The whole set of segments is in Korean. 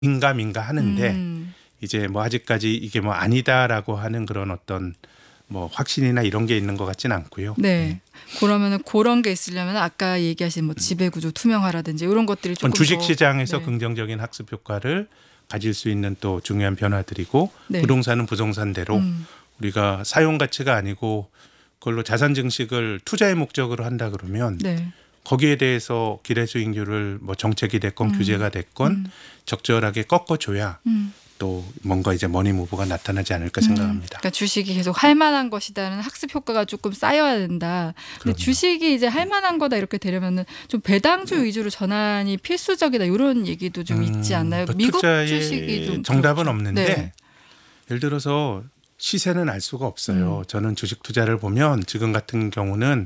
민가 하는데 이제 뭐 아직까지 이게 뭐 아니다라고 하는 그런 어떤 뭐 확신이나 이런 게 있는 것 같지는 않고요. 네. 그러면은 그런 게 있으려면 아까 얘기하신 뭐 지배구조 투명화라든지 이런 것들이 조금 주식시장에서 네. 긍정적인 학습 효과를 가질 수 있는 또 중요한 변화들이고 네. 부동산은 부동산대로 우리가 사용 가치가 아니고 그걸로 자산 증식을 투자의 목적으로 한다 그러면 네. 거기에 대해서 기대 수익률을 뭐 정책이 됐건 규제가 됐건 적절하게 꺾어줘야 또 뭔가 이제 머니무브가 나타나지 않을까 생각합니다. 그러니까 주식이 계속 할 만한 것이다는 학습 효과가 조금 쌓여야 된다. 근데 그럼요. 주식이 이제 할 만한 거다 이렇게 되려면은 좀 배당주 위주로 전환이 필수적이다 이런 얘기도 좀 있지 않나요? 뭐 미국 투자의 주식이 좀 정답은 그렇죠. 없는데 네. 예를 들어서 시세는 알 수가 없어요. 저는 주식 투자를 보면 지금 같은 경우는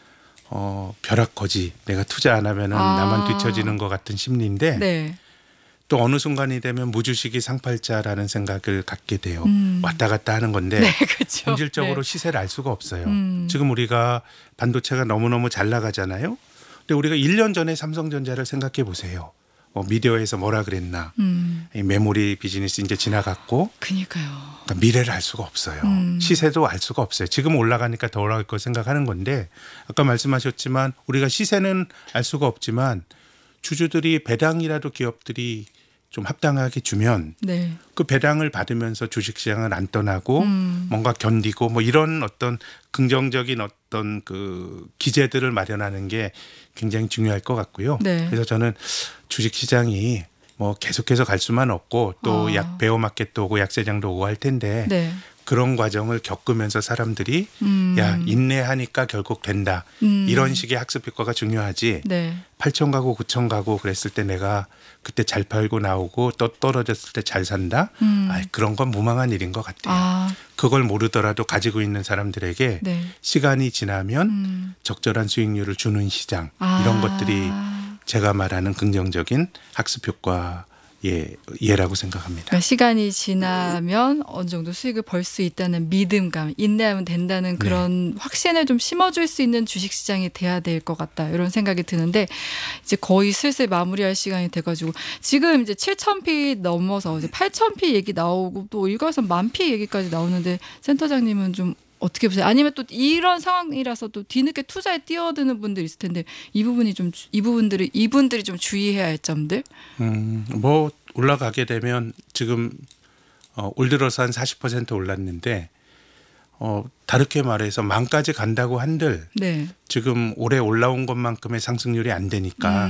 벼락거지 내가 투자 안 하면은 나만 뒤처지는 것 같은 심리인데 네. 또 어느 순간이 되면 무주식이 상팔자라는 생각을 갖게 돼요. 왔다 갔다 하는 건데 네, 그렇죠. 본질적으로 네. 시세를 알 수가 없어요. 지금 우리가 반도체가 너무너무 잘 나가잖아요. 근데 우리가 1년 전에 삼성전자를 생각해 보세요. 미디어에서 뭐라 그랬나. 이 메모리 비즈니스 이제 지나갔고 그러니까요. 그러니까 미래를 알 수가 없어요. 시세도 알 수가 없어요. 지금 올라가니까 더 올라갈 거 생각하는 건데 아까 말씀하셨지만 우리가 시세는 알 수가 없지만 주주들이 배당이라도 기업들이 좀 합당하게 주면 네. 그 배당을 받으면서 주식시장을 안 떠나고 뭔가 견디고 뭐 이런 어떤 긍정적인 어떤 그 기제들을 마련하는 게 굉장히 중요할 것 같고요. 네. 그래서 저는 주식시장이 뭐 계속해서 갈 수만 없고 또 약 베어마켓도 오고 약세장도 오고 할 텐데 네. 그런 과정을 겪으면서 사람들이 야 인내하니까 결국 된다. 이런 식의 학습 효과가 중요하지. 네. 8천 가고 9천 가고 그랬을 때 내가 그때 잘 팔고 나오고 또 떨어졌을 때 잘 산다. 그런 건 무망한 일인 것 같아요. 그걸 모르더라도 가지고 있는 사람들에게 네. 시간이 지나면 적절한 수익률을 주는 시장 이런 것들이 제가 말하는 긍정적인 학습 효과 예라고 생각합니다. 그러니까 시간이 지나면 어느 정도 수익을 벌 수 있다는 믿음감, 인내하면 된다는 그런 확신을 좀 심어줄 수 있는 주식시장이 돼야 될 것 같다 이런 생각이 드는데 이제 거의 슬슬 마무리할 시간이 돼가지고 지금 이제 7,000피 넘어서 이제 8,000피 얘기 나오고 또 일각에서 10,000피 얘기까지 나오는데 센터장님은 좀 어떻게 보세요? 아니면 또 이런 상황이라서 또 뒤늦게 투자에 뛰어드는 분들 있을 텐데 이분들이 좀 주의해야 할 점들? 뭐 올라가게 되면 지금 올 들어서 한 40% 올랐는데 다르게 말해서 만까지 간다고 한들 네. 지금 올해 올라온 것만큼의 상승률이 안 되니까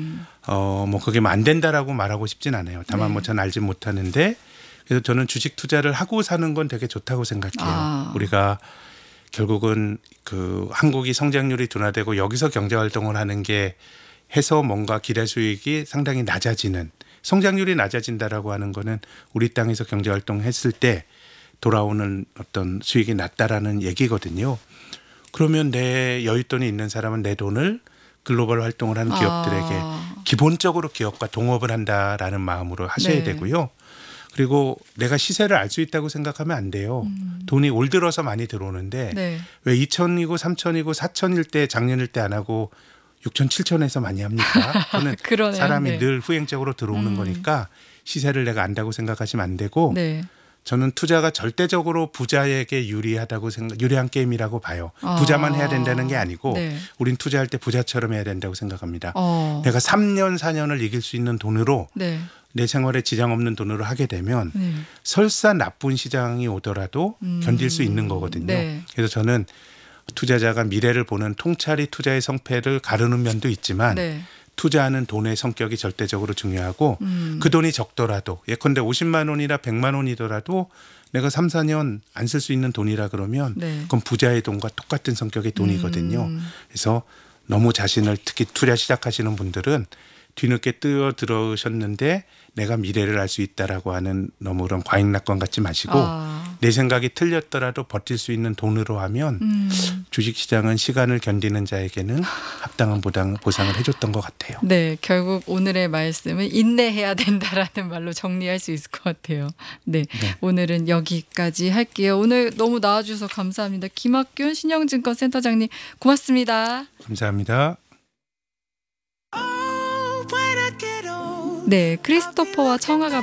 뭐 그게 뭐 안 된다라고 말하고 싶진 않아요. 다만 뭐 전 알지 못하는데 그래서 저는 주식 투자를 하고 사는 건 되게 좋다고 생각해요. 우리가 결국은 그 한국이 성장률이 둔화되고 여기서 경제 활동을 하는 게 해서 뭔가 기대 수익이 상당히 낮아지는 성장률이 낮아진다라고 하는 거는 우리 땅에서 경제 활동했을 때 돌아오는 어떤 수익이 낮다라는 얘기거든요. 그러면 내 여윳돈이 있는 사람은 내 돈을 글로벌 활동을 하는 기업들에게 기본적으로 기업과 동업을 한다라는 마음으로 하셔야 되고요. 그리고 내가 시세를 알 수 있다고 생각하면 안 돼요. 돈이 올 들어서 많이 들어오는데 왜 2천이고 3천이고 4천일 때 작년일 때 안 하고 6천 7천에서 많이 합니까? 그거는 그러네요. 사람이 늘 후행적으로 들어오는 거니까 시세를 내가 안다고 생각하시면 안 되고 저는 투자가 절대적으로 부자에게 유리한 게임이라고 봐요. 부자만 해야 된다는 게 아니고 우린 투자할 때 부자처럼 해야 된다고 생각합니다. 내가 3년 4년을 이길 수 있는 돈으로 내 생활에 지장 없는 돈으로 하게 되면 설사 나쁜 시장이 오더라도 견딜 수 있는 거거든요. 그래서 저는 투자자가 미래를 보는 통찰이 투자의 성패를 가르는 면도 있지만 투자하는 돈의 성격이 절대적으로 중요하고 그 돈이 적더라도 예컨대 50만 원이나 100만 원이더라도 내가 3, 4년 안 쓸 수 있는 돈이라 그러면 그건 부자의 돈과 똑같은 성격의 돈이거든요. 그래서 너무 자신을 특히 투자 시작하시는 분들은 뒤늦게 뛰어들어오셨는데 내가 미래를 알 수 있다라고 하는 너무 그런 과잉낙관 갖지 마시고 내 생각이 틀렸더라도 버틸 수 있는 돈으로 하면 주식시장은 시간을 견디는 자에게는 합당한 보상을 해줬던 것 같아요. 네, 결국 오늘의 말씀은 인내해야 된다라는 말로 정리할 수 있을 것 같아요. 네, 오늘은 여기까지 할게요. 오늘 너무 나와주셔서 감사합니다. 김학균 신영증권 센터장님 고맙습니다. 감사합니다. Oh, when I get old. 네, 크리스토퍼와 청아가